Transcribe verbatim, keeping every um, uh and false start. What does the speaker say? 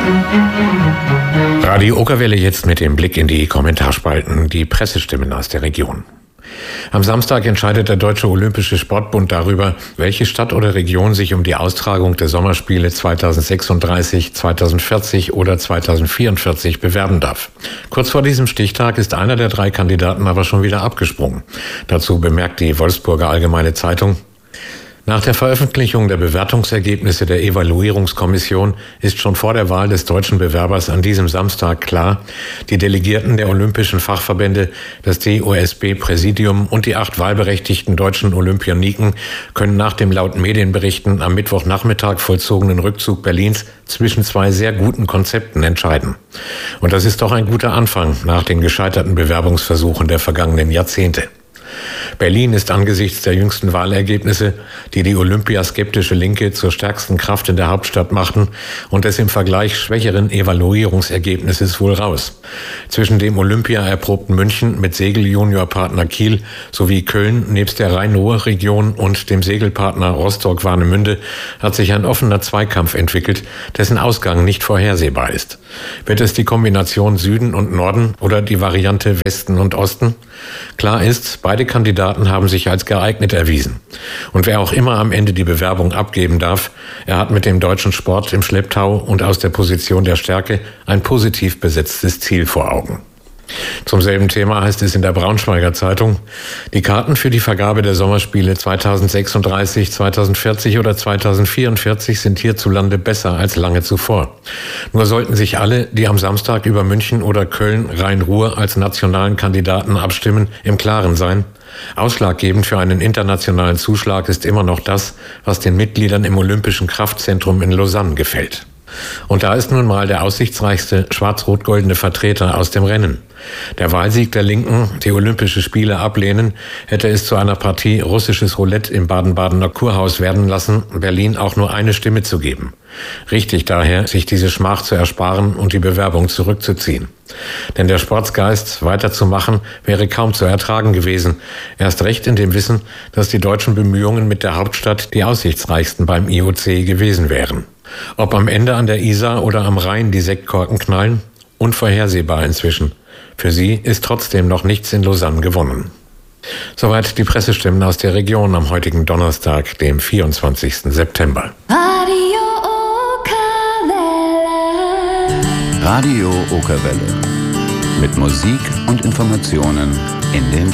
Radio Okerwelle jetzt mit dem Blick in die Kommentarspalten, die Pressestimmen aus der Region. Am Samstag entscheidet der Deutsche Olympische Sportbund darüber, welche Stadt oder Region sich um die Austragung der Sommerspiele zweitausendsechsunddreißig, zweitausendvierzig oder zweitausendvierundvierzig bewerben darf. Kurz vor diesem Stichtag ist einer der drei Kandidaten aber schon wieder abgesprungen. Dazu bemerkt die Wolfsburger Allgemeine Zeitung: Nach der Veröffentlichung der Bewertungsergebnisse der Evaluierungskommission ist schon vor der Wahl des deutschen Bewerbers an diesem Samstag klar, die Delegierten der olympischen Fachverbände, das D O S B-Präsidium und die acht wahlberechtigten deutschen Olympioniken können nach dem laut Medienberichten am Mittwochnachmittag vollzogenen Rückzug Berlins zwischen zwei sehr guten Konzepten entscheiden. Und das ist doch ein guter Anfang nach den gescheiterten Bewerbungsversuchen der vergangenen Jahrzehnte. Berlin ist angesichts der jüngsten Wahlergebnisse, die die olympiaskeptische Linke zur stärksten Kraft in der Hauptstadt machten, und des im Vergleich schwächeren Evaluierungsergebnisses wohl raus. Zwischen dem Olympia-erprobten München mit Segel-Junior-Partner Kiel sowie Köln nebst der Rhein-Ruhr-Region und dem Segelpartner Rostock-Warnemünde hat sich ein offener Zweikampf entwickelt, dessen Ausgang nicht vorhersehbar ist. Wird es die Kombination Süden und Norden oder die Variante Westen und Osten? Klar ist, beide Kandidaten haben sich als geeignet erwiesen. Und wer auch immer am Ende die Bewerbung abgeben darf, er hat mit dem deutschen Sport im Schlepptau und aus der Position der Stärke ein positiv besetztes Ziel vor Augen. Zum selben Thema heißt es in der Braunschweiger Zeitung: Die Karten für die Vergabe der Sommerspiele zweitausendsechsunddreißig, zweitausendvierzig oder zweitausendvierundvierzig sind hierzulande besser als lange zuvor. Nur sollten sich alle, die am Samstag über München oder Köln Rhein-Ruhr als nationalen Kandidaten abstimmen, im Klaren sein: Ausschlaggebend für einen internationalen Zuschlag ist immer noch das, was den Mitgliedern im Olympischen Kraftzentrum in Lausanne gefällt. Und da ist nun mal der aussichtsreichste schwarz-rot-goldene Vertreter aus dem Rennen. Der Wahlsieg der Linken, die Olympische Spiele ablehnen, hätte es zu einer Partie russisches Roulette im Baden-Badener Kurhaus werden lassen, Berlin auch nur eine Stimme zu geben. Richtig daher, sich diese Schmach zu ersparen und die Bewerbung zurückzuziehen. Denn der Sportsgeist, weiterzumachen, wäre kaum zu ertragen gewesen. Erst recht in dem Wissen, dass die deutschen Bemühungen mit der Hauptstadt die aussichtsreichsten beim I O C gewesen wären. Ob am Ende an der Isar oder am Rhein die Sektkorken knallen? Unvorhersehbar inzwischen. Für sie ist trotzdem noch nichts in Lausanne gewonnen. Soweit die Pressestimmen aus der Region am heutigen Donnerstag, dem vierundzwanzigsten September. Radio Okerwelle. Radio Okerwelle. Mit Musik und Informationen in den